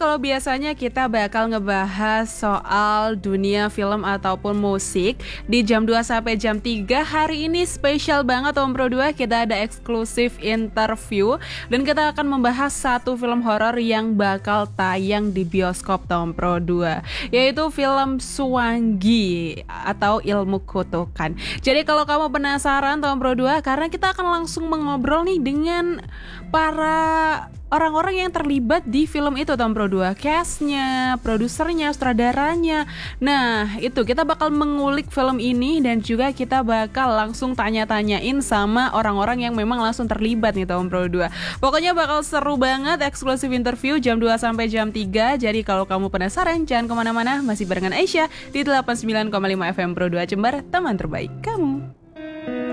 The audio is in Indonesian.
kalau biasanya kita bakal ngebahas soal dunia film ataupun musik di jam 2 sampai jam 3, hari ini spesial banget Om Pro 2, kita ada eksklusif interview dan kita akan membahas satu film horor yang bakal tayang di bioskop Tom Pro 2, yaitu film Suwangi atau Ilmu Kutukan. Jadi kalau kamu penasaran Tom Pro 2, karena kita akan langsung mengobrol nih dengan para orang-orang yang terlibat di film itu Tom Pro 2, castnya, produsernya, sutradaranya. Nah itu kita bakal mengulik film ini dan juga kita bakal langsung tanya-tanyain sama orang-orang yang memang langsung terlibat nih Tom Pro 2. Pokoknya bakal seru banget, eksklusif interview jam 2 sampai jam 3. Jadi kalau kamu penasaran jangan kemana-mana, masih barengan Aisyah di 89,5 FM Pro 2 Jember, teman terbaik kamu.